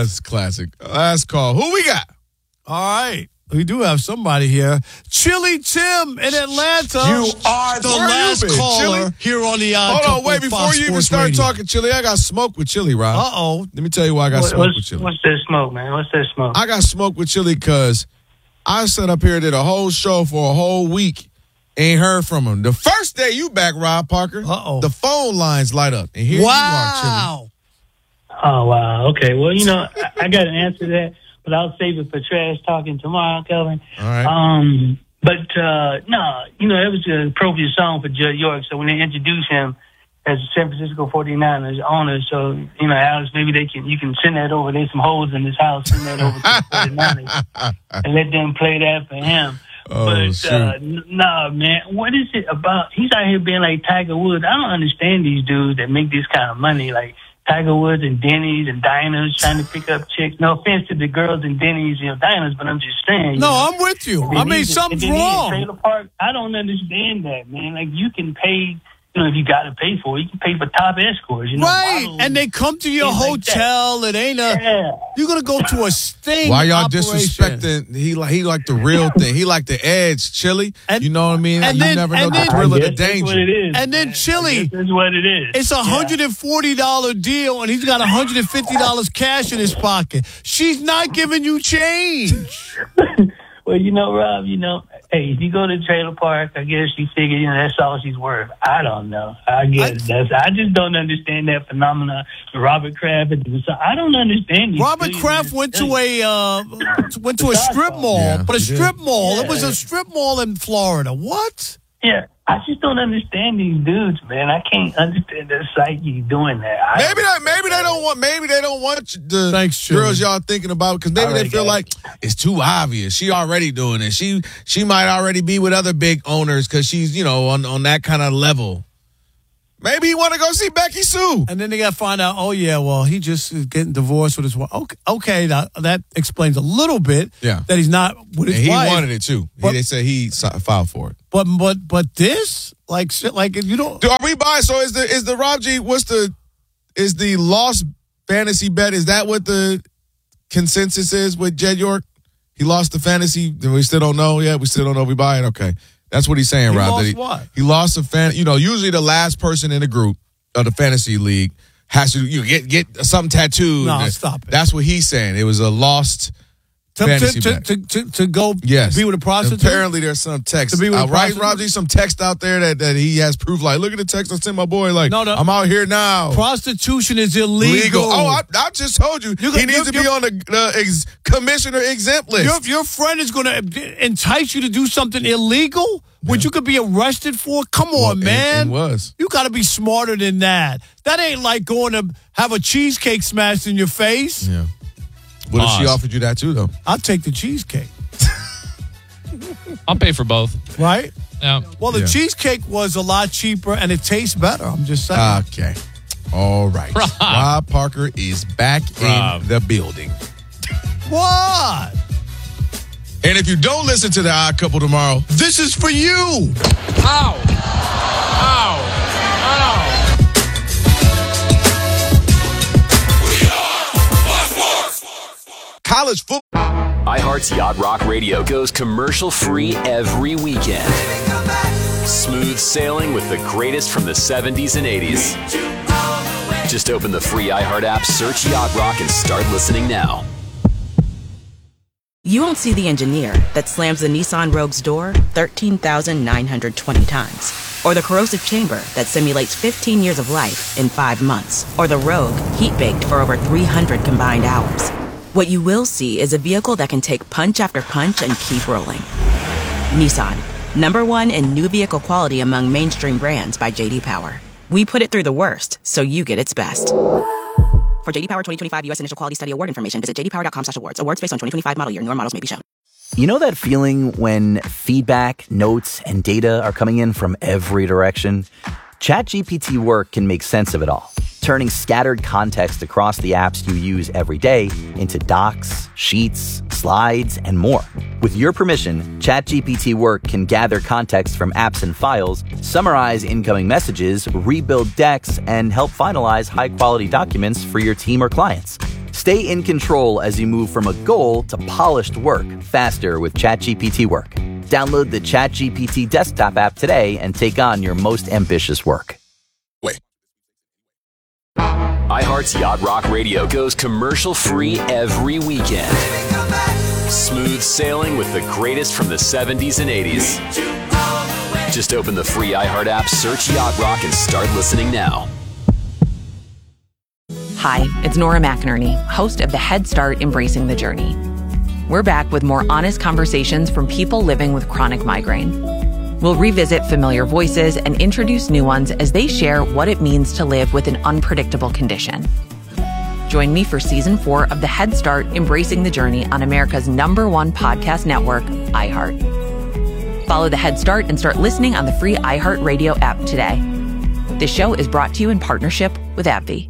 That's classic. Last call. Who we got? All right. We do have somebody here. Chili Tim in Atlanta. You are the last caller Chili? here on the Hold on, wait. Before you even start talking, Chili, I got smoke with Chili, Rob. Uh-oh. Let me tell you why I got smoke with Chili. What's that smoke, man? What's that smoke? I got smoke with Chili because I sat up here, did a whole show for a whole week, ain't heard from him. The first day you back, Rob Parker, the phone lines light up. And here you are, Chili. Oh, wow. Okay. Well, I got to answer that, but I'll save it for trash talking tomorrow, Kelvin. All right. No, it was an appropriate song for Judd York. So when they introduced him as the San Francisco 49ers owner, so, Alex, maybe you can send that over. There's some holes in this house. Send that over to the 49ers and let them play that for him. No, man, what is it about? He's out here being like Tiger Woods. I don't understand these dudes that make this kind of money, like Tiger Woods and Denny's and diners trying to pick up chicks. No offense to the girls in Denny's, diners, but I'm just saying. No, I'm with you. I mean, something's wrong. Trailer park, I don't understand that, man. Like, you can pay, if you got to pay for it, you can pay for top escorts. Right, models, and they come to your hotel. Like, it ain't you're going to go to a sting Why y'all operation. disrespecting? He like the real thing. He like the edge, Chili. You know what I mean? And you then, never know the thrill of the danger. What it is, and then Chili. That's what it is. It's $140 deal, and he's got $150 cash in his pocket. She's not giving you change. Well, Rob, hey, if you go to the trailer park, I guess you figure, that's all she's worth. I don't know. I just don't understand that phenomenon. Robert Kraft, I don't understand. Robert Kraft went to a strip mall, but a strip mall. It was a strip mall in Florida. What? Yeah, I just don't understand these dudes, man. I can't understand their psyche doing that. Maybe they don't want the girls y'all thinking about, because maybe they feel like it's too obvious. She already doing it. She might already be with other big owners because she's on that kind of level. Maybe he want to go see Becky Sue. And then they got to find out, he just is getting divorced with his wife. Okay, that explains a little bit that he's not with his wife. He wanted it too. They say he filed for it. But this, if you don't... Are we buying? So is the Rob G, is the lost fantasy bet, is that what the consensus is with Jed York? He lost the fantasy, we still don't know yet? We still don't know if we buy it? Okay. That's what he's saying, Rob. Lost what? He lost a usually the last person in the group of the fantasy league has to get something tattooed. No, stop it. That's what he's saying. It was a lost fantasy bet. To go be with a prostitute? Apparently there's some text. Right, Rob G, some text out there that he has proof. Like, look at the text I sent my boy. Like, no. I'm out here now. Prostitution is illegal. Oh, I just told you. He needs to be on the commissioner exempt list. Your friend is going to entice you to do something illegal, which you could be arrested for? Come on, man. It was. You got to be smarter than that. That ain't like going to have a cheesecake smashed in your face. Yeah. What if she offered you that too, though? I'll take the cheesecake. I'll pay for both. Right? Yeah. Well, the cheesecake was a lot cheaper, and it tastes better. I'm just saying. Okay. All right. Rob Parker is back in the building. What? And if you don't listen to the Odd Couple tomorrow, this is for you. Ow. Ow. Ow. College football. iHeart's Yacht Rock Radio goes commercial-free every weekend. Smooth sailing with the greatest from the 70s and 80s. Just open the free iHeart app, search Yacht Rock, and start listening now. You won't see the engineer that slams the Nissan Rogue's door 13,920 times. Or the corrosive chamber that simulates 15 years of life in 5 months. Or the Rogue heat-baked for over 300 combined hours. What you will see is a vehicle that can take punch after punch and keep rolling. Nissan, #1 in new vehicle quality among mainstream brands by J.D. Power. We put it through the worst, so you get its best. For J.D. Power 2025 U.S. Initial Quality Study Award information, visit jdpower.com/awards. Awards based on 2025 model year. Newer models may be shown. You know that feeling when feedback, notes, and data are coming in from every direction? ChatGPT Work can make sense of it all, turning scattered context across the apps you use every day into docs, sheets, slides, and more. With your permission, ChatGPT Work can gather context from apps and files, summarize incoming messages, rebuild decks, and help finalize high-quality documents for your team or clients. Stay in control as you move from a goal to polished work faster with ChatGPT Work. Download the ChatGPT desktop app today and take on your most ambitious work. Wait. iHeart's Yacht Rock Radio goes commercial-free every weekend. Smooth sailing with the greatest from the 70s and 80s. Just open the free iHeart app, search Yacht Rock, and start listening now. Hi, it's Nora McInerney, host of the Head Start Embracing the Journey. We're back with more honest conversations from people living with chronic migraine. We'll revisit familiar voices and introduce new ones as they share what it means to live with an unpredictable condition. Join me for Season 4 of the Head Start Embracing the Journey on America's #1 podcast network, iHeart. Follow the Head Start and start listening on the free iHeart Radio app today. This show is brought to you in partnership with AbbVie.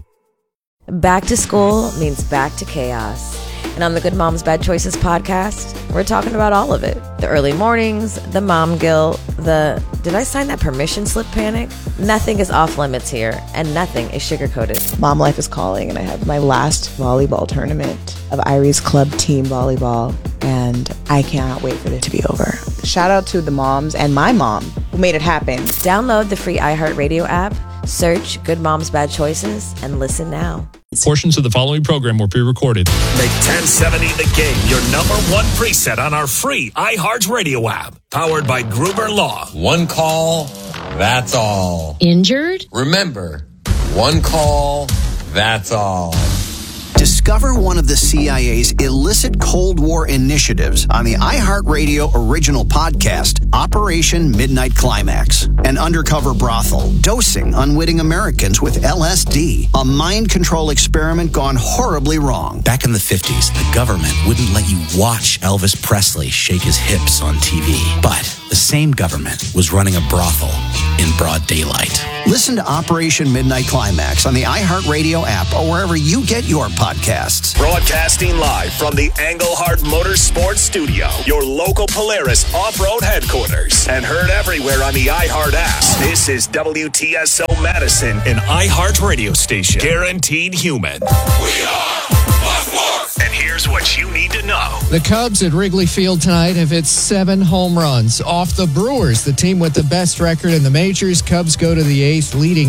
Back to school means back to chaos. And on the Good Moms Bad Choices podcast, we're talking about all of it. The early mornings, the mom guilt, the did I sign that permission slip panic? Nothing is off limits here, and nothing is sugar-coated. Mom life is calling, and I have my last volleyball tournament of Irie's Club team volleyball, and I cannot wait for it to be over. Shout out to the moms and my mom who made it happen. Download the free iHeartRadio app, search Good Moms Bad Choices, and listen now. Portions of the following program were pre-recorded. Make 1070 The Game your #1 preset on our free iHeartRadio app. Powered by Gruber Law. One call, that's all. Injured? Remember, one call, that's all. Discover one of the CIA's illicit Cold War initiatives on the iHeartRadio original podcast, Operation Midnight Climax. An undercover brothel dosing unwitting Americans with LSD, a mind control experiment gone horribly wrong. Back in the 50s, the government wouldn't let you watch Elvis Presley shake his hips on TV. But the same government was running a brothel in broad daylight. Listen to Operation Midnight Climax on the iHeartRadio app or wherever you get your podcasts. Broadcasting live from the Engelhart Motorsports Studio, your local Polaris off-road headquarters, and heard everywhere on the iHeart app. This is WTSO Madison, an iHeart radio station. Guaranteed human. We are Buffalo. And here's what you need to know. The Cubs at Wrigley Field tonight have hit 7 home runs off the Brewers, the team with the best record in the majors. Cubs go to the 8th, leading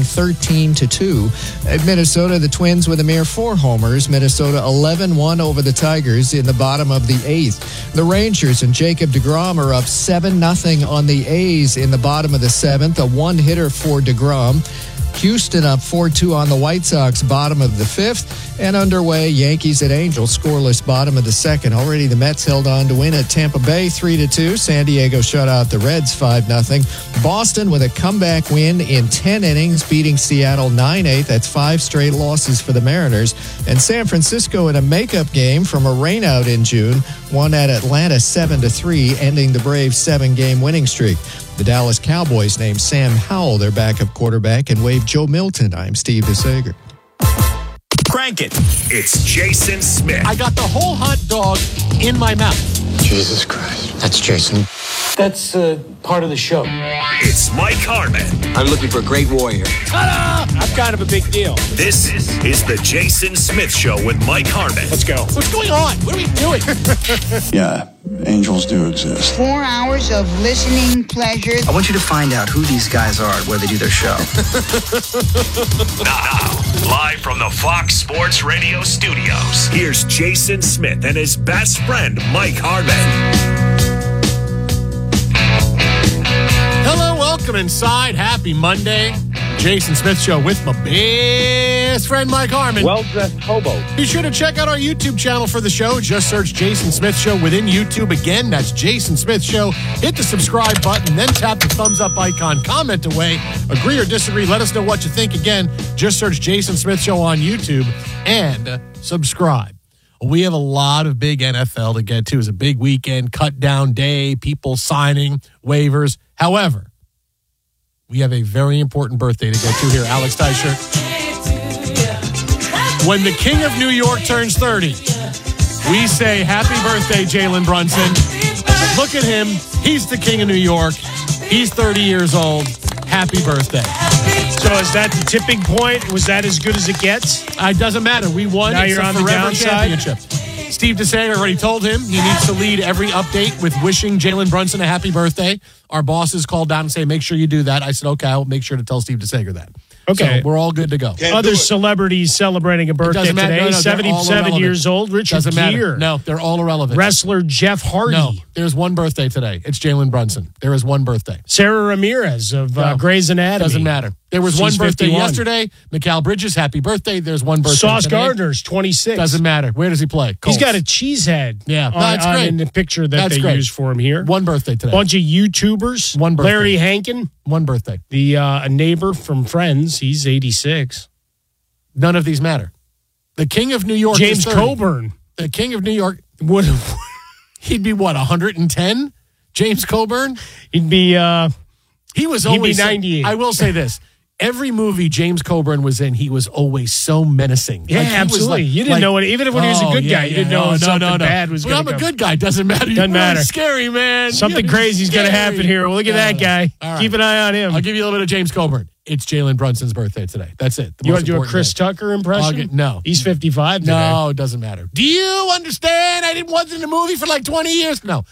13-2. At Minnesota, the Twins with a mere 4 homers. Minnesota 11-1 over the Tigers in the bottom of the 8th. The Rangers and Jacob deGrom are up 7-0 on the A's in the bottom of the 7th. A one-hitter for deGrom. Houston up 4-2 on the White Sox, bottom of the 5th. And underway, Yankees at Angels, scoreless, bottom of the 2nd. Already the Mets held on to win at Tampa Bay 3-2. San Diego shut out the Reds 5-0. Boston with a comeback win in 10 innings, beating Seattle 9-8. That's 5 straight losses for the Mariners. And San Francisco in a makeup game from a rainout in June, won at Atlanta 7-3, ending the Braves' 7-game winning streak. The Dallas Cowboys named Sam Howell their backup quarterback and waived Joe Milton. I'm Steve DeSager. Crank it. It's Jason Smith. I got the whole hot dog in my mouth. Jesus Christ. That's Jason. That's part of the show. It's Mike Harmon. I'm looking for a great warrior. Ta-da! I'm kind of a big deal. This is the Jason Smith Show with Mike Harmon. Let's go. What's going on? What are we doing? Yeah, angels do exist. 4 hours of listening pleasure. I want you to find out who these guys are where they do their show. Now, live from the Fox Sports Radio studios, here's Jason Smith and his best friend, Mike Harmon. Hello, welcome inside. Happy Monday. Jason Smith Show with my best friend, Mike Harmon. Well-dressed hobo. Be sure to check out our YouTube channel for the show. Just search Jason Smith Show within YouTube. Again, that's Jason Smith Show. Hit the subscribe button, then tap the thumbs up icon. Comment away. Agree or disagree. Let us know what you think. Again, just search Jason Smith Show on YouTube and subscribe. We have a lot of big NFL to get to. It's a big weekend, cut down day, people signing waivers. However, we have a very important birthday to get to here. Alex Teicher. When the King of New York turns 30, we say happy birthday, Jalen Brunson. Look at him. He's the King of New York. He's 30 years old. Happy birthday. So is that the tipping point? Was that as good as it gets? It doesn't matter. We won. Now It's you're a on the forever downside? championship. Steve DeSager already told him he needs to lead every update with wishing Jalen Brunson a happy birthday. Our bosses called down and say, make sure you do that. I said, okay, I'll make sure to tell Steve DeSager that. Okay. So we're all good to go. Other celebrities celebrating a birthday doesn't matter. today. No, they're all 77 irrelevant. years old. Richard Doesn't matter. Gere. No, they're all irrelevant. Wrestler Jeff Hardy. No, there's one birthday today. It's Jalen Brunson. There is one birthday. Sarah Ramirez of Grey's Anatomy. Doesn't matter. There was one She's birthday 51. yesterday. Mikal Bridges, happy birthday. There's one birthday Sauce today. Gardner's 26. Doesn't matter. Where does he play? He's Colts. got a cheese head. Yeah, no, on, that's great. in the picture that That's they great. used for him here. One birthday today. Bunch of YouTubers. One birthday. Larry Hankin, One birthday. the a neighbor from Friends. He's 86. None of these matter. The King of New York James is 30. Coburn. The King of New York, Would he'd be what, 110? James Coburn? he'd be He was He'd be always 98. I will say this. Every movie James Coburn was in, he was always so menacing. Yeah, Like, he was absolutely. like- You didn't like- know it. Even when he was a good guy, you didn't know something bad was Well, going to I'm come. a good guy. Doesn't matter. You're Doesn't matter. really scary, man. Something You're crazy's going to scary. happen here. Well, look at that guy. All right. Keep an eye on him. I'll give you a little bit of James Coburn. It's Jalen Brunson's birthday today. That's it. The You most want to do a important Chris day. Tucker impression? No. He's 55 today. No, it doesn't matter. Do you understand? I wasn't in the movie for like 20 years. No.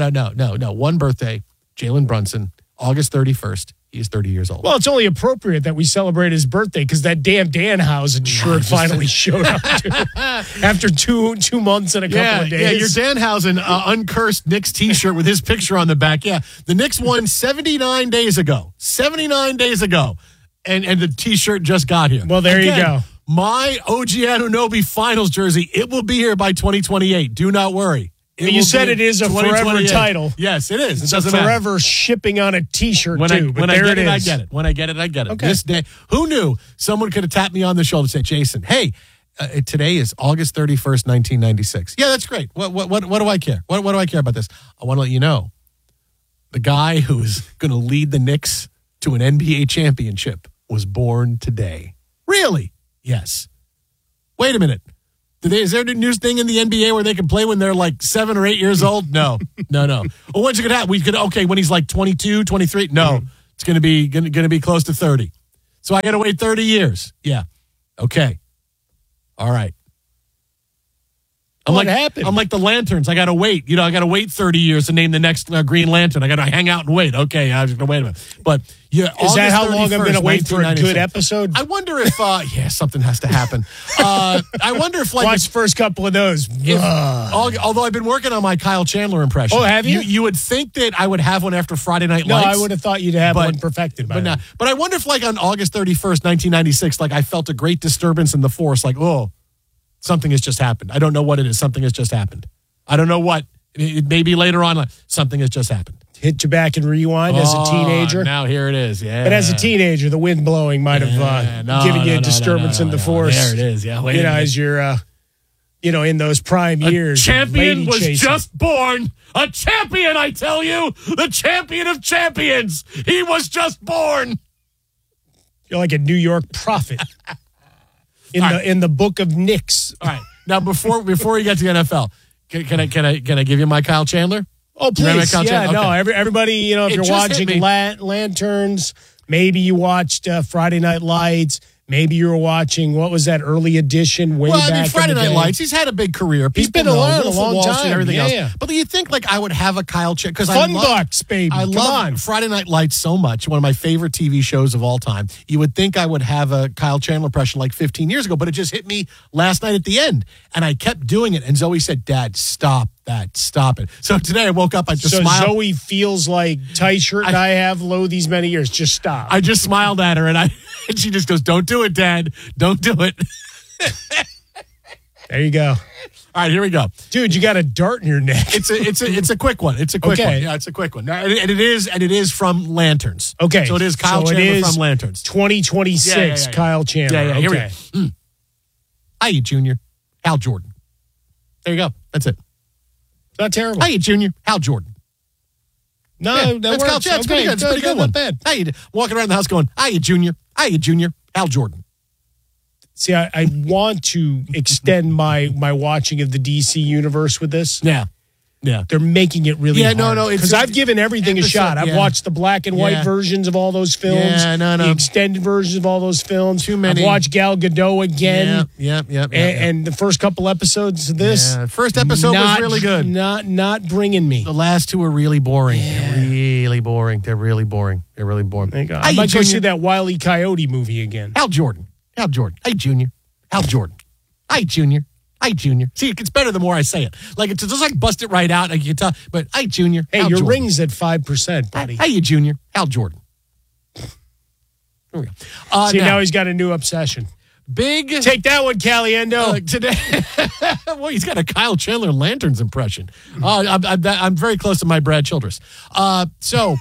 One birthday, Jalen Brunson, August 31st. He's 30 years old. Well, it's only appropriate that we celebrate his birthday because that damn Danhausen shirt finally showed up too. After two months and a couple of days. Yeah, your Danhausen uncursed Knicks T-shirt with his picture on the back. Yeah, the Knicks won 79 days ago. 79 days ago, and the T-shirt just got here. Well, there you go. My OG Anunoby Finals jersey, it will be here by 2028. Do not worry. You said it is a forever title. Yes, it is. It It's doesn't a matter. forever shipping on a T-shirt When too. I There get it it, I is. get it. When I get it, I get it. Okay. This day, who knew someone could have tapped me on the shoulder and said, Jason, hey, today is August 31st, 1996. Yeah, that's great. What do I care? What do I care about this? I want to let you know the guy who is going to lead the Knicks to an NBA championship was born today. Really? Yes. Wait a minute. Is there a new thing in the NBA where they can play when they're like 7 or 8 years old? No. Well, when's it going to happen? When he's like 22, 23? No. It's going to be close to 30. So I got to wait 30 years. Yeah. Okay. All right. What happened? I'm like the Lanterns. I got to wait. I got to wait 30 years to name the next Green Lantern. I got to hang out and wait. Okay, I was going to wait a minute. But yeah, Is that August how long I'm going to wait for a 1996. good episode? I wonder if something has to happen. I wonder if Watch the first couple of those. although I've been working on my Kyle Chandler impression. Oh, have you? You would think that I would have one after Friday Night No, Lights. I would have thought you'd have one perfected by but now. not. But I wonder if like on August 31st, 1996, like I felt a great disturbance in the force. Like, oh, something has just happened. I don't know what it is. Something has just happened. I don't know what. It may be later on. Like, something has just happened. Hit you back and rewind as a teenager. Now here it is. Yeah. But as a teenager, the wind blowing might have given you a disturbance in the force. There it is. Yeah. Wait a minute. As you're, in those prime years. A champion lady was chasing. just born. A champion, I tell you. The champion of champions. He was just born. You're like a New York prophet in the book of Knicks. All right. Now, before we get to the NFL, can I give you my Kyle Chandler? Oh, please. Kyle Yeah, Chandler? no, Okay. everybody, if It you're just hit watching me. Lanterns, maybe you watched Friday Night Lights. Maybe you were watching, what was that, Early Edition way Well, back I mean, Friday in the Night day? Lights. He's had a big career. He's People been know around a Wolf of long Wall Street time. and everything Yeah, else. yeah. But do you think like I would have a Kyle Chandler? Because Fun Bucks, baby. I Come love on. Friday Night Lights so much. One of my favorite TV shows of all time. You would think I would have a Kyle Chandler impression like 15 years ago, but it just hit me last night at the end, and I kept doing it. And Zoe said, "Dad, stop that, stop it." So today I woke up. I just So smiled. Zoe feels like tight shirt and I have low these many years. Just stop. I just smiled at her, and she just goes, "Don't do it, Dad. Don't do it." There you go. All right, here we go. Dude, you got a dart in your neck. It's a quick one. It's a quick Okay. one. Yeah, it's a quick one. Now, and it is from Lanterns. Okay. So it is Kyle So it Chandler is from Lanterns. 2026, Yeah. Kyle Chandler. Yeah, here we Okay. go. Hiya, Junior. Hal Jordan. There you go. That's it. Not terrible. Hiya, Junior. Hal Jordan. No, Yeah, that that's works. Kyle Chandler. It's pretty Okay, good. It's a pretty good not one. bad. Hiya, walking around the house going, hiya, Junior. Hiya, Junior. Hal Jordan. See, I want to extend my watching of the DC universe with this. Yeah. Yeah. They're making it really hard. No. Because I've given everything a shot. I've watched the black and white versions of all those films. Yeah, no. The extended versions of all those films. Too many. I've watched Gal Gadot again. Yep. And the first couple episodes of this. Yeah, first episode was really good. Not bringing me. The last two are really boring. Yeah. They're really boring. They're really boring. I might go see that Wile E. Coyote movie again. Hal Jordan. Hey, Junior. Hal Jordan. Hey, Junior. See, it gets better the more I say it. Like, it's just like bust it right out. Like you can tell. But, hey, Junior. Hey, Hal your Jordan. ring's at 5%, buddy. Hey, you Junior. Hal Jordan. There we go. See, now he's got a new obsession. Take that one, Caliendo. Today, well, he's got a Kyle Chandler Lanterns impression. I'm very close to my Brad Childress. So,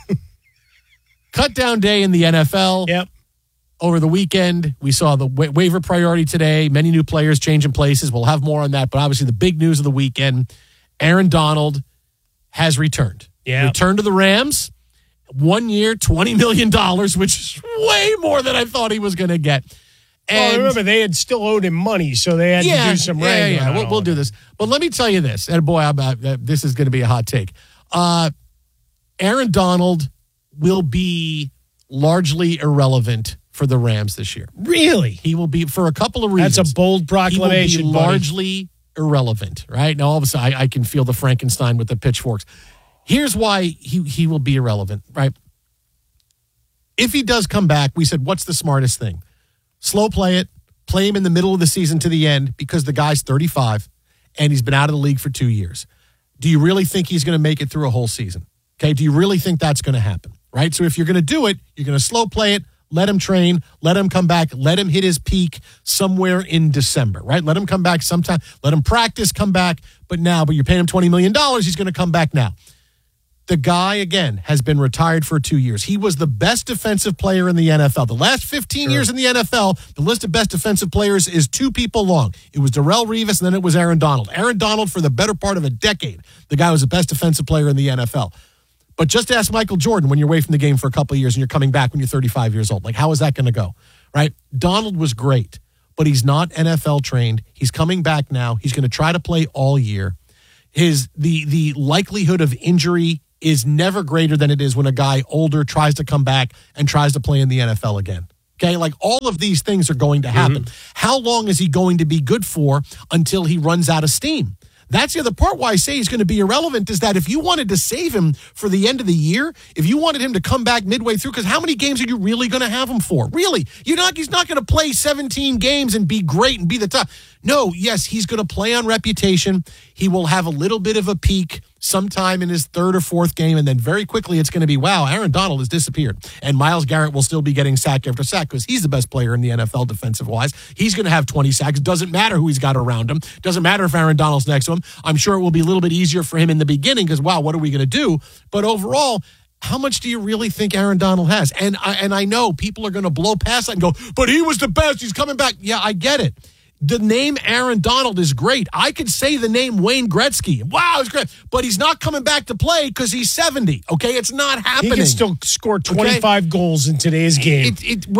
cut down day in the NFL. Yep. Over the weekend, we saw the waiver priority today. Many new players changing places. We'll have more on that. But obviously, the big news of the weekend, Aaron Donald has returned. Yeah. Returned to the Rams. 1 year, $20 million, which is way more than I thought he was going to get. And remember, they had still owed him money, so they had to do some wrangling. Yeah. We'll do this. But let me tell you this. And boy, this is going to be a hot take. Aaron Donald will be largely irrelevant for the Rams this year. Really? He will be, for a couple of reasons. That's a bold proclamation, He will be largely irrelevant, right? Now, all of a sudden, I can feel the Frankenstein with the pitchforks. Here's why he will be irrelevant, right? If he does come back, we said, what's the smartest thing? Slow play it, play him in the middle of the season to the end because the guy's 35 and he's been out of the league for 2 years. Do you really think he's going to make it through a whole season? Okay, do you really think that's going to happen, right? So if you're going to do it, you're going to slow play it, let him train, let him come back, let him hit his peak somewhere in December, right? Let him come back sometime, let him practice, come back, but you're paying him $20 million, he's going to come back now. The guy, again, has been retired for 2 years. He was the best defensive player in the NFL. The last 15 years in the NFL, the list of best defensive players is 2 people long. It was Darrelle Revis, and then it was Aaron Donald. Aaron Donald, for the better part of a decade, the guy was the best defensive player in the NFL. But just ask Michael Jordan when you're away from the game for a couple of years and you're coming back when you're 35 years old. Like, how is that going to go, right? Donald was great, but he's not NFL trained. He's coming back now. He's going to try to play all year. The likelihood of injury is never greater than it is when a guy older tries to come back and tries to play in the NFL again. Okay, like all of these things are going to happen. How long is he going to be good for until he runs out of steam? That's the other part why I say he's going to be irrelevant is that if you wanted to save him for the end of the year, if you wanted him to come back midway through, because how many games are you really going to have him for? Really? He's not going to play 17 games and be great and be the top. No, yes, he's going to play on reputation. He will have a little bit of a peak sometime in his third or fourth game, and then very quickly it's going to be, wow, Aaron Donald has disappeared. And Myles Garrett will still be getting sack after sack because he's the best player in the NFL defensive-wise. He's going to have 20 sacks. Doesn't matter who he's got around him. Doesn't matter if Aaron Donald's next to him. I'm sure it will be a little bit easier for him in the beginning because, wow, what are we going to do? But overall, how much do you really think Aaron Donald has? And I know people are going to blow past that and go, but he was the best. He's coming back. Yeah, I get it. The name Aaron Donald is great. I could say the name Wayne Gretzky. Wow, it's great. But he's not coming back to play because he's 70. Okay, it's not happening. He can still score 25 goals in today's game.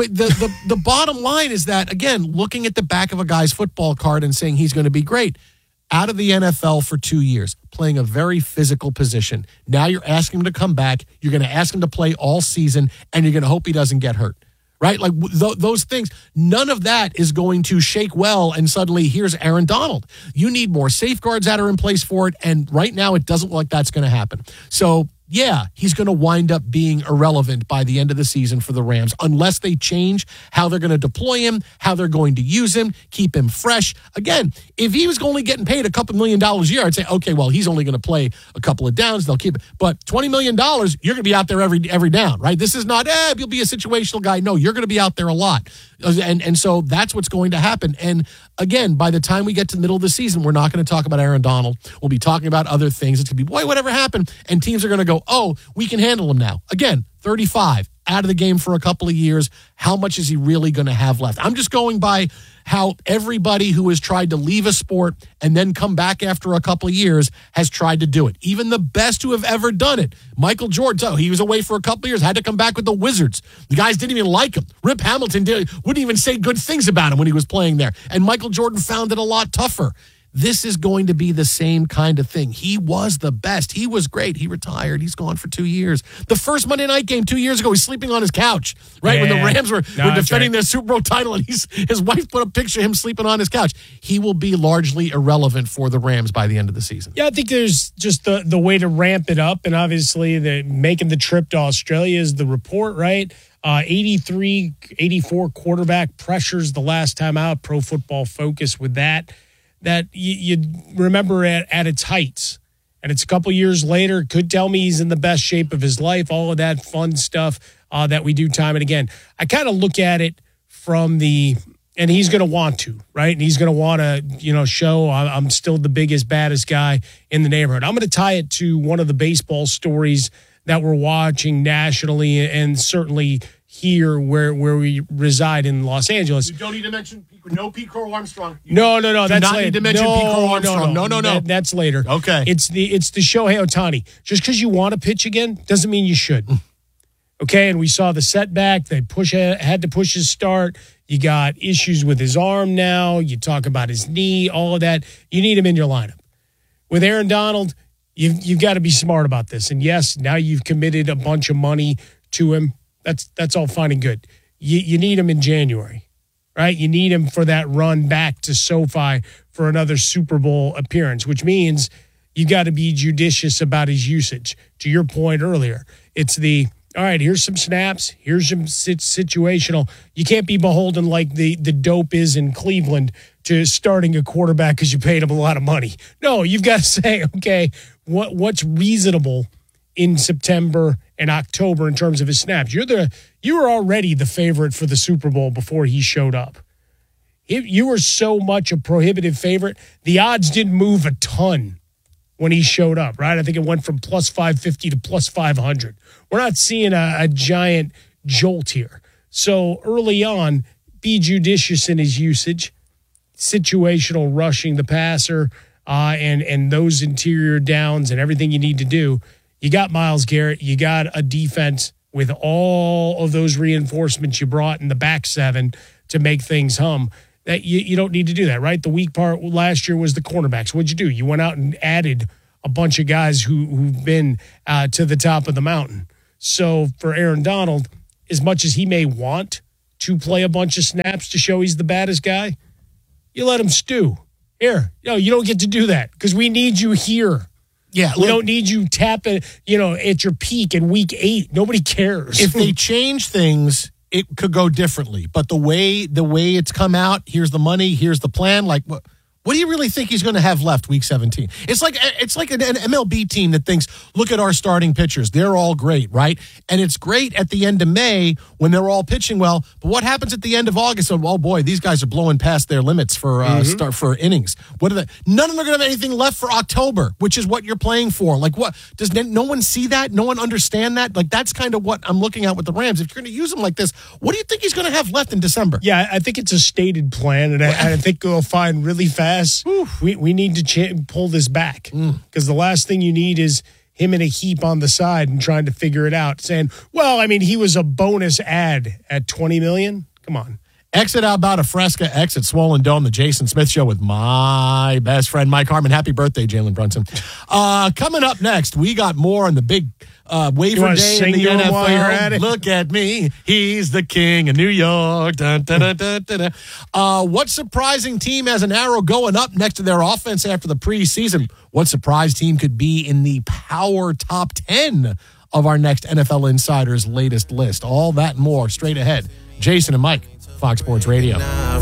The bottom line is that, again, looking at the back of a guy's football card and saying he's going to be great. Out of the NFL for 2 years, playing a very physical position. Now you're asking him to come back. You're going to ask him to play all season, and you're going to hope he doesn't get hurt. Right? Like those things, none of that is going to shake well and suddenly here's Aaron Donald. You need more safeguards that are in place for it, and right now it doesn't look like that's going to happen. So, yeah, he's going to wind up being irrelevant by the end of the season for the Rams unless they change how they're going to deploy him, how they're going to use him, keep him fresh. Again, if he was only getting paid a couple $1 million a year, I'd say, okay, well, he's only going to play a couple of downs. They'll keep it. But $20 million, you're going to be out there every down, right? This is not, you'll be a situational guy. No, you're going to be out there a lot. And so that's what's going to happen. And again, by the time we get to the middle of the season, we're not going to talk about Aaron Donald. We'll be talking about other things. It's going to be, boy, whatever happened? And teams are going to go, oh, we can handle him now. Again, 35, out of the game for a couple of years. How much is he really going to have left? I'm just going by how everybody who has tried to leave a sport and then come back after a couple of years has tried to do it. Even the best who have ever done it. Michael Jordan, he was away for a couple of years, had to come back with the Wizards. The guys didn't even like him. Rip Hamilton wouldn't even say good things about him when he was playing there. And Michael Jordan found it a lot tougher. this is going to be the same kind of thing. He was the best. He was great. He retired. He's gone for 2 years. The first Monday night game 2 years ago, he's sleeping on his couch, right? When the Rams were defending their Super Bowl title, and his wife put a picture of him sleeping on his couch. He will be largely irrelevant for the Rams by the end of the season. Yeah, I think there's just the way to ramp it up, and obviously making the trip to Australia is the report, right? 83, 84 quarterback pressures the last time out. Pro Football Focus with that you remember at its heights. And it's a couple years later, could tell me he's in the best shape of his life, all of that fun stuff that we do time and again. I kind of look at it from and he's going to want to, right? And he's going to want to, show I'm still the biggest, baddest guy in the neighborhood. I'm going to tie it to one of the baseball stories that we're watching nationally and certainly here where we reside in Los Angeles. You don't need to mention no Pete Crow Armstrong. No. That's not later. Need to mention Pete Crow Armstrong. No. That's later. Okay. It's the Shohei Ohtani. Just because you want to pitch again doesn't mean you should. Okay, and we saw the setback. They had to push his start. You got issues with his arm now. You talk about his knee, all of that. You need him in your lineup. With Aaron Donald, you've got to be smart about this. And yes, now you've committed a bunch of money to him. That's all fine and good. You need him in January, right? You need him for that run back to SoFi for another Super Bowl appearance, which means you got to be judicious about his usage. To your point earlier, it's all right, here's some snaps, here's some situational. You can't be beholden like the dope is in Cleveland to starting a quarterback because you paid him a lot of money. No, you've got to say, okay, what's reasonable in September and October in terms of his snaps. You were already the favorite for the Super Bowl before he showed up. You were so much a prohibitive favorite. The odds didn't move a ton when he showed up, right? I think it went from plus 550 to plus 500. We're not seeing a giant jolt here. So early on, be judicious in his usage, situational rushing the passer, and those interior downs and everything you need to do. You got Myles Garrett. You got a defense with all of those reinforcements you brought in the back seven to make things hum. That you don't need to do that, right? The weak part last year was the cornerbacks. What'd you do? You went out and added a bunch of guys who've been to the top of the mountain. So for Aaron Donald, as much as he may want to play a bunch of snaps to show he's the baddest guy, you let him stew. Here, you don't get to do that because we need you here. Yeah, we don't need you tapping, at your peak in week 8. Nobody cares. If they change things, it could go differently. But the way it's come out, here's the money, here's the plan. Like, what do you really think he's going to have left week 17? It's like an MLB team that thinks, look at our starting pitchers. They're all great, right? And it's great at the end of May when they're all pitching well. But what happens at the end of August? Oh, boy, these guys are blowing past their limits for innings. What are they? None of them are going to have anything left for October, which is what you're playing for. Like, what? Does no one see that? No one understand that? Like, that's kind of what I'm looking at with the Rams. If you're going to use them like this, what do you think he's going to have left in December? Yeah, I think it's a stated plan, and I think we'll find really fast. We need to pull this back because the last thing you need is him in a heap on the side and trying to figure it out, saying, well, I mean, he was a bonus ad at $20 million. Come on. Exit out about a Fresca, exit Swollen Dome, the Jason Smith Show with my best friend, Mike Harmon. Happy birthday, Jalen Brunson. Coming up next, we got more on the big waiver day in the NFL. While you're at it? Look at me. He's the king of New York. Dun, dun, dun, dun, dun, dun. What surprising team has an arrow going up next to their offense after the preseason? What surprise team could be in the power top 10 of our next NFL Insider's latest list? All that and more straight ahead. Jason and Mike, Fox Sports Radio.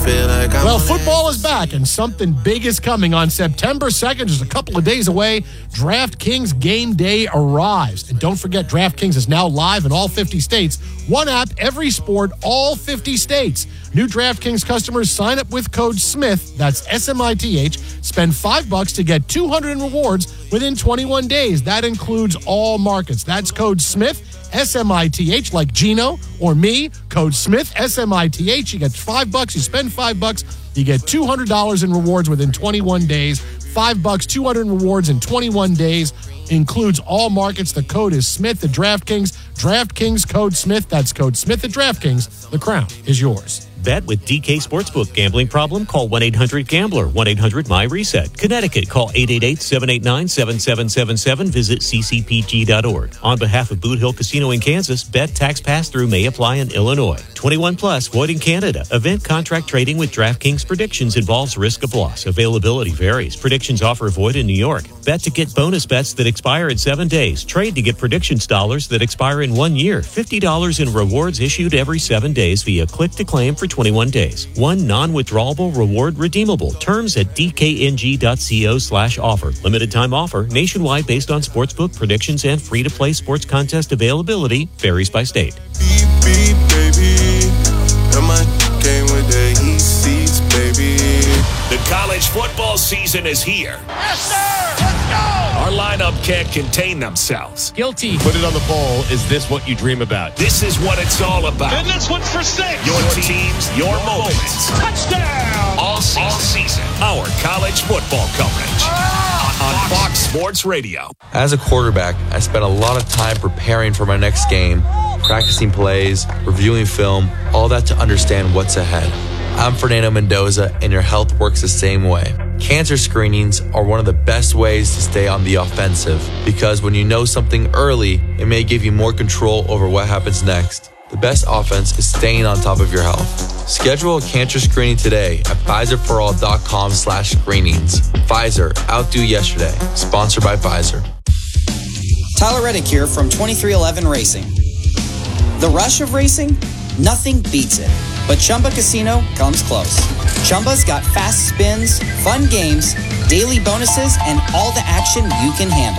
Well, football is back, and something big is coming on September 2nd. Just a couple of days away. DraftKings Game Day arrives. And don't forget, DraftKings is now live in all 50 states. One app, every sport, all 50 states. New DraftKings customers sign up with code SMITH, that's SMITH, spend $5 to get $200 in rewards within 21 days. That includes all markets. That's code SMITH. SMITH, like Gino or me, code SMITH, SMITH. You get $5, you spend $5, you get $200 in rewards within 21 days. $5, $200 in rewards in 21 days. Includes all markets. The code is Smith at DraftKings. DraftKings code Smith. That's code Smith at DraftKings. The crown is yours. Bet with DK Sportsbook. Gambling problem? Call 1-800-GAMBLER, 1-800-MY-RESET. Connecticut, call 888-789-7777. Visit ccpg.org. On behalf of Boot Hill Casino in Kansas, bet tax pass-through may apply in Illinois. 21 plus, void in Canada. Event contract trading with DraftKings predictions involves risk of loss. Availability varies. Predictions offer void in New York. Bet to get bonus bets that expire in 7 days. Trade to get predictions dollars that expire in 1 year. $50 in rewards issued every 7 days via click to claim for 21 days. One non-withdrawable reward redeemable. Terms at dkng.co/offer. Limited time offer. Nationwide based on sportsbook predictions and free-to-play sports contest availability. Varies by state. Beep, beep, baby. Come on, came with the heat seats, baby. The college football season is here. Yes, sir! Let's go! Our lineup can't contain themselves. Guilty. Put it on the poll. Is this what you dream about? This is what it's all about. And this one's for 6. Your teams, your moments. Touchdown! All season. Our college football coverage. On Fox Sports Radio. As a quarterback, I spent a lot of time preparing for my next game, practicing plays, reviewing film, all that to understand what's ahead. I'm Fernando Mendoza, and your health works the same way. Cancer screenings are one of the best ways to stay on the offensive, because when you know something early, it may give you more control over what happens next. The best offense is staying on top of your health. Schedule a cancer screening today at PfizerForAll.com/screenings. Pfizer, outdo yesterday. Sponsored by Pfizer. Tyler Reddick here from 2311 Racing. The rush of racing? Nothing beats it. But Chumba Casino comes close. Chumba's got fast spins, fun games, daily bonuses, and all the action you can handle.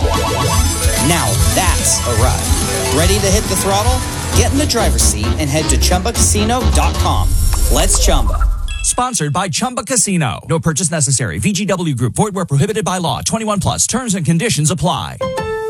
Now that's a ride. Ready to hit the throttle? Get in the driver's seat and head to ChumbaCasino.com. Let's Chumba. Sponsored by Chumba Casino. No purchase necessary. VGW Group. Void where prohibited by law. 21 plus. Terms and conditions apply.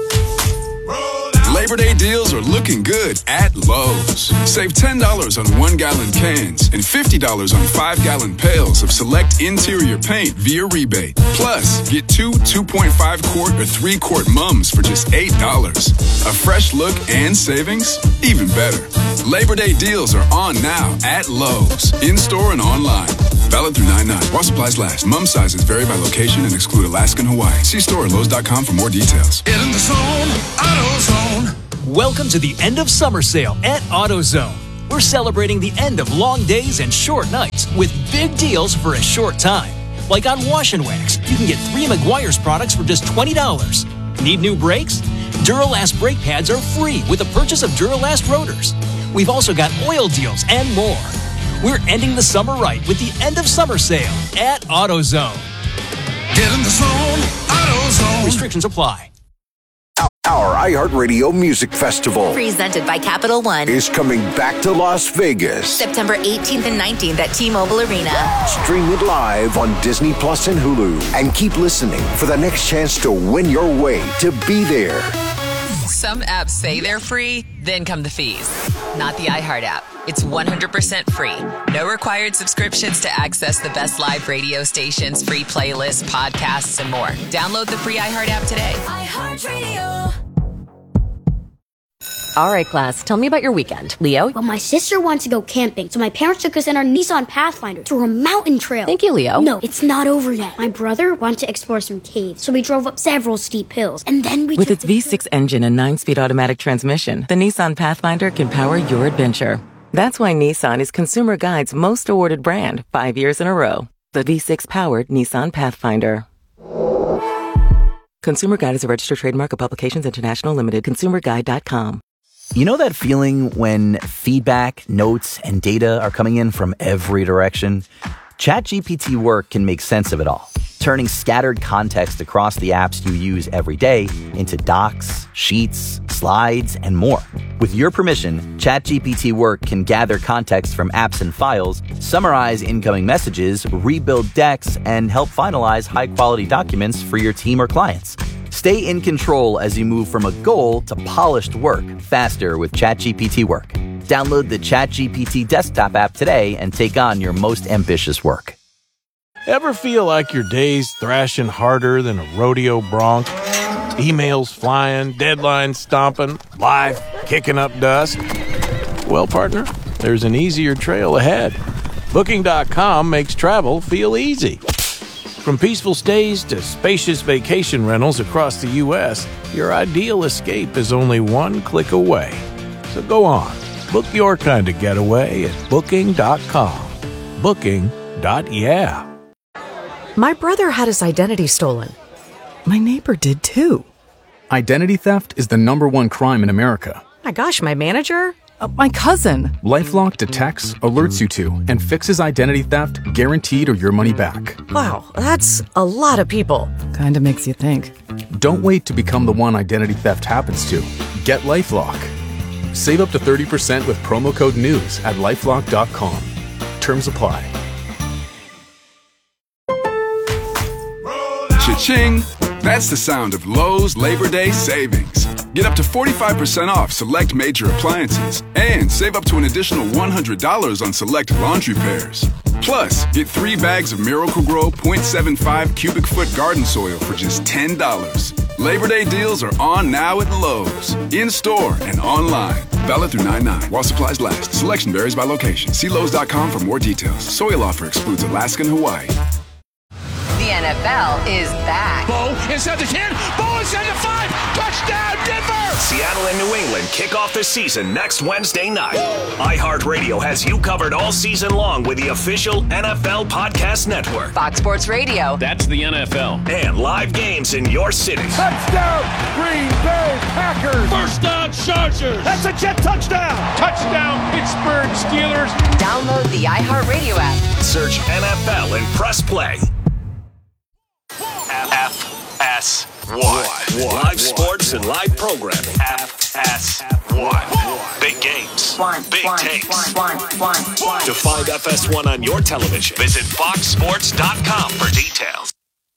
Labor Day deals are looking good at Lowe's. Save $10 on 1-gallon cans and $50 on 5-gallon pails of select interior paint via rebate. Plus, get 2 2.5-quart or 3-quart mums for just $8. A fresh look and savings? Even better. Labor Day deals are on now at Lowe's. In-store and online. Valid through 9/9. While supplies last. Mum sizes vary by location and exclude Alaska and Hawaii. See store at Lowe's.com for more details. Get in the zone, AutoZone. Welcome to the end of summer sale at AutoZone. We're celebrating the end of long days and short nights with big deals for a short time. Like on Wash and Wax, you can get 3 Meguiar's products for just $20. Need new brakes? Duralast brake pads are free with the purchase of Duralast rotors. We've also got oil deals and more. We're ending the summer right with the end of summer sale at AutoZone. Get in the zone, AutoZone. Restrictions apply. Our iHeartRadio Music Festival, presented by Capital One, is coming back to Las Vegas. September 18th and 19th at T-Mobile Arena. Stream it live on Disney Plus and Hulu. And keep listening for the next chance to win your way to be there. Some apps say they're free, then come the fees. Not the iHeart app. It's 100% free. No required subscriptions to access the best live radio stations, free playlists, podcasts, and more. Download the free iHeart app today. iHeartRadio. All right, class, tell me about your weekend. Leo? Well, my sister wants to go camping, so my parents took us in our Nissan Pathfinder through a mountain trail. Thank you, Leo. No, it's not over yet. My brother wanted to explore some caves, so we drove up several steep hills, and then we With its V6 engine and 9-speed automatic transmission, the Nissan Pathfinder can power your adventure. That's why Nissan is Consumer Guide's most awarded brand 5 years in a row. The V6-powered Nissan Pathfinder. Consumer Guide is a registered trademark of Publications International Limited. ConsumerGuide.com. You know that feeling when feedback, notes, and data are coming in from every direction? ChatGPT Work can make sense of it all, turning scattered context across the apps you use every day into docs, sheets, slides, and more. With your permission, ChatGPT Work can gather context from apps and files, summarize incoming messages, rebuild decks, and help finalize high-quality documents for your team or clients. Stay in control as you move from a goal to polished work faster with ChatGPT Work. Download the ChatGPT desktop app today and take on your most ambitious work. Ever feel like your day's thrashing harder than a rodeo bronc? Emails flying, deadlines stomping, life kicking up dust? Well, partner, there's an easier trail ahead. Booking.com makes travel feel easy. From peaceful stays to spacious vacation rentals across the U.S., your ideal escape is only one click away. So go on, book your kind of getaway at Booking.com. Booking.yeah. My brother had his identity stolen. My neighbor did too. Identity theft is the #1 crime in America. My gosh, my manager? My cousin. LifeLock detects, alerts you to, and fixes identity theft guaranteed or your money back. Wow, that's a lot of people. Kinda makes you think. Don't wait to become the one identity theft happens to. Get LifeLock. Save up to 30% with promo code NEWS at LifeLock.com. Terms apply. Cha-ching! That's the sound of Lowe's Labor Day savings. Get up to 45% off select major appliances and save up to an additional $100 on select laundry pairs. Plus, get 3 bags of Miracle-Gro 0.75 cubic foot garden soil for just $10. Labor Day deals are on now at Lowe's, in-store and online. Valid through 9/9 while supplies last. Selection varies by location. See Lowe's.com for more details. Soil offer excludes Alaska and Hawaii. The NFL is back. Bo inside the 10. Bo inside the 5. Touchdown, Denver! Seattle and New England kick off the season next Wednesday night. iHeartRadio has you covered all season long with the official NFL Podcast Network. Fox Sports Radio. That's the NFL. And live games in your city. Touchdown, Green Bay Packers! First down, Chargers! That's a Jet touchdown! Touchdown, Pittsburgh Steelers! Download the iHeartRadio app. Search NFL and press play. FS1. Live sports and live programming. FS1. Big games. Big takes. To find FS1 on your television, visit foxsports.com for details.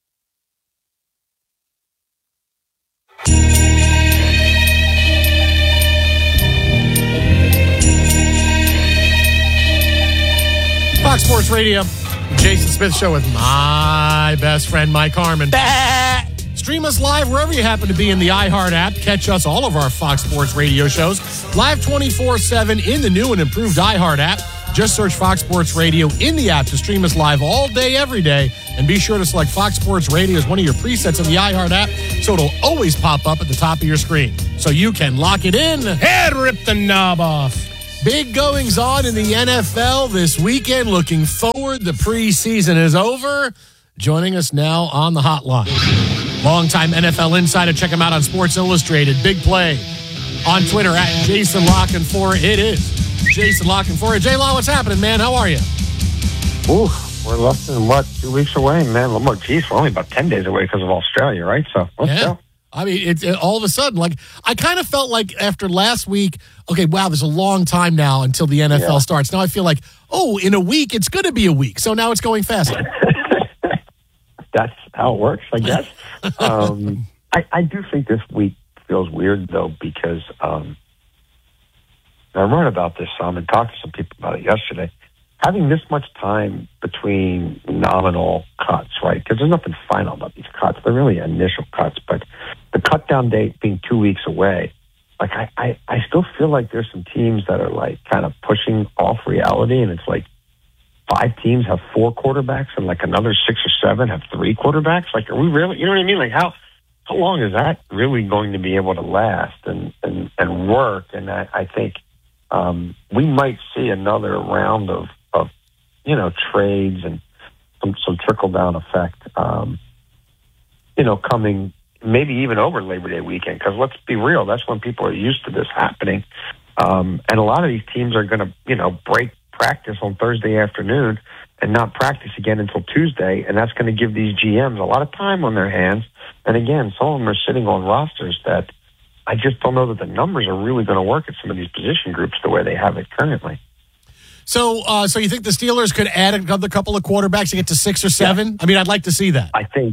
Fox Sports Radio, Jason Smith Show with my best friend, Mike Harmon. Stream us live wherever you happen to be in the iHeart app. Catch us, all of our Fox Sports Radio shows, live 24/7 in the new and improved iHeart app. Just search Fox Sports Radio in the app to stream us live all day, every day. And be sure to select Fox Sports Radio as one of your presets in the iHeart app so it'll always pop up at the top of your screen. So you can lock it in and rip the knob off. Big goings on in the NFL this weekend. Looking forward. The preseason is over. Joining us now on the hotline, longtime NFL insider. Check him out on Sports Illustrated. Big Play on Twitter at Jason Lockenfora. It is Jason Lockenfora. J-Law, what's happening, man? How are you? Ooh, we're less than, 2 weeks away, man? Well, geez, we're only about 10 days away because of Australia, right? So let's go. I mean, it all of a sudden, like, I kind of felt like after last week, okay, wow, there's a long time now until the NFL starts. Now I feel like, oh, in a week, it's going to be a week. So now it's going faster. That's how it works, I guess. I do think this week feels weird, though, because I wrote about this some and talked to some people about it yesterday. Having this much time between nominal cuts, right? Because there's nothing final about these cuts. They're really initial cuts, but the cut down date being 2 weeks away, like I still feel like there's some teams that are like kind of pushing off reality, and it's like 5 teams have 4 quarterbacks and like another 6 or 7 have 3 quarterbacks. Like, are we really, you know what I mean? Like how long is that really going to be able to last and work? And I think we might see another round of trades and some trickle-down effect, coming maybe even over Labor Day weekend. Because let's be real, that's when people are used to this happening. And a lot of these teams are going to, break practice on Thursday afternoon and not practice again until Tuesday. And that's going to give these GMs a lot of time on their hands. And again, some of them are sitting on rosters that I just don't know that the numbers are really going to work at some of these position groups the way they have it currently. So you think the Steelers could add another couple of quarterbacks to get to 6 or 7? Yeah. I mean, I'd like to see that. I think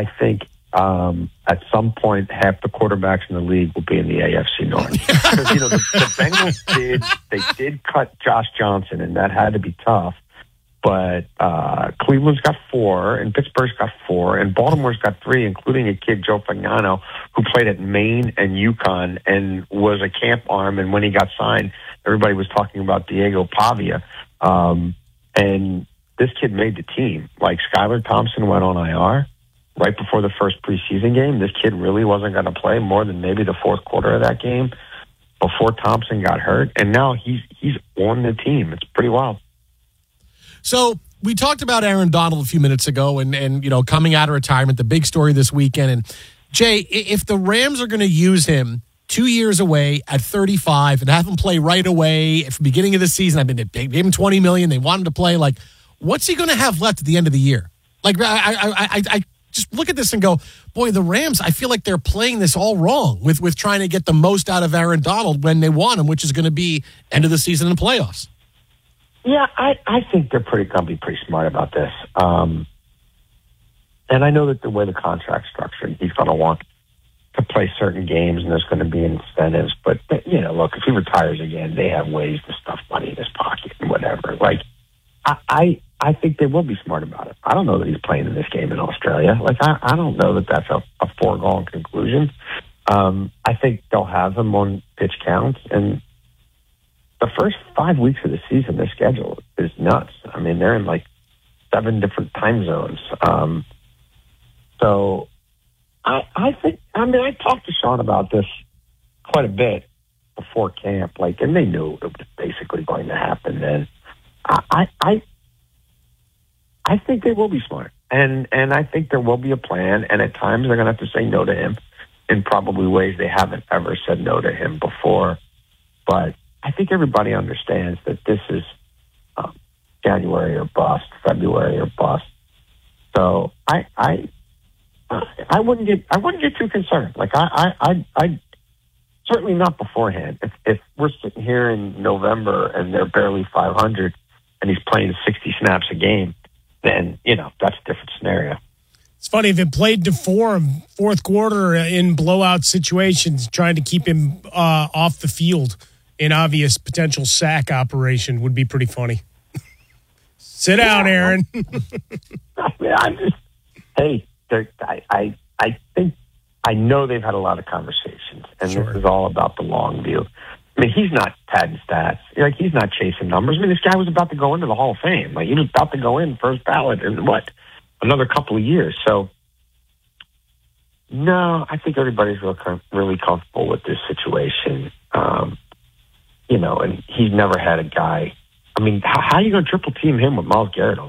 at some point, half the quarterbacks in the league will be in the AFC North. Because, the Bengals did cut Josh Johnson, and that had to be tough. But Cleveland's got 4, and Pittsburgh's got 4, and Baltimore's got 3, including a kid, Joe Fagnano, who played at Maine and UConn and was a camp arm. And when he got signed, everybody was talking about Diego Pavia. And this kid made the team. Like, Skylar Thompson went on IR right before the first preseason game. This kid really wasn't going to play more than maybe the fourth quarter of that game before Thompson got hurt. And now he's on the team. It's pretty wild. So we talked about Aaron Donald a few minutes ago and you know, coming out of retirement, the big story this weekend. And Jay, if the Rams are going to use him 2 years away at 35 and have him play right away at the beginning of the season, I mean, they gave him $20 million. They want him to play. Like, what's he going to have left at the end of the year? Like, I just look at this and go, boy, the Rams, I feel like they're playing this all wrong with trying to get the most out of Aaron Donald when they want him, which is going to be end of the season and playoffs. Yeah, I think they're going to be pretty smart about this. And I know that the way the contract's structured, he's going to want to play certain games and there's going to be incentives. But, you know, look, if he retires again, they have ways to stuff money in his pocket and whatever. Like, I think they will be smart about it. I don't know that he's playing in this game in Australia. Like, I don't know that that's a foregone conclusion. I think they'll have him on pitch counts. And the first 5 weeks of the season, their schedule is nuts. I mean, they're in like 7 different time zones. So I think, I mean, I talked to Sean about this quite a bit before camp, like, and they knew it was basically going to happen then. I think they will be smart, and I think there will be a plan, and at times they're going to have to say no to him in probably ways they haven't ever said no to him before. But I think everybody understands that this is January or bust, February or bust. So I wouldn't get too concerned. Like I certainly not beforehand. If we're sitting here in November and they're barely 500 and he's playing 60 snaps a game, then, you know, that's a different scenario. It's funny, if it played to form fourth quarter in blowout situations, trying to keep him off the field in obvious potential sack operation would be pretty funny. Sit down, Aaron. I think I know they've had a lot of conversations, and This is all about the long view. I mean, he's not padding stats. Like, he's not chasing numbers. I mean, this guy was about to go into the Hall of Fame. Like, he was about to go in first ballot in another couple of years. So, no, I think everybody's really comfortable with this situation. You know, and he's never had a guy. I mean, how are you going to triple team him with Myles Garrett on